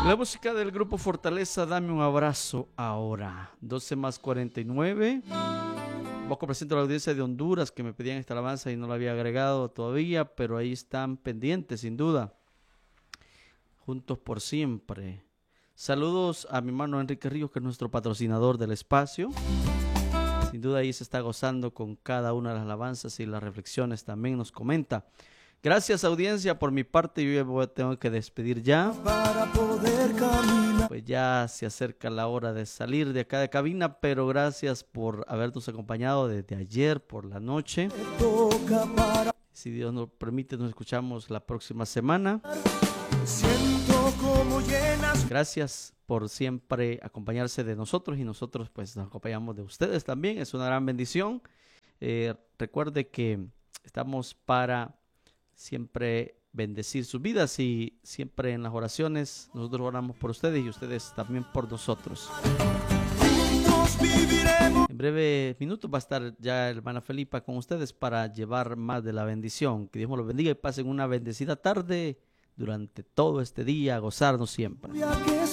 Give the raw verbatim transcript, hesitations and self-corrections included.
La música del grupo Fortaleza, Dame un Abrazo Ahora. doce más cuarenta y nueve. Poco presento a la audiencia de Honduras que me pedían esta alabanza y no la había agregado todavía, pero ahí están pendientes, sin duda. Juntos por siempre. Saludos a mi hermano Enrique Ríos, que es nuestro patrocinador del espacio. Sin duda ahí se está gozando con cada una de las alabanzas y las reflexiones. También nos comenta. Gracias, audiencia. Por mi parte, yo me tengo que despedir ya. Para poder caminar. Pues ya se acerca la hora de salir de acá de cabina, pero gracias por habernos acompañado desde ayer por la noche. Toca para... Si Dios nos permite, nos escuchamos la próxima semana. Siento como llenas. Gracias por siempre acompañarse de nosotros y nosotros pues nos acompañamos de ustedes también. Es una gran bendición. Eh, recuerde que estamos para siempre bendecir sus vidas y siempre en las oraciones nosotros oramos por ustedes y ustedes también por nosotros. Juntos viviremos. En breves minutos va a estar ya hermana Felipa con ustedes para llevar más de la bendición. Que Dios los bendiga y pasen una bendecida tarde durante todo este día, a gozarnos siempre. Ya que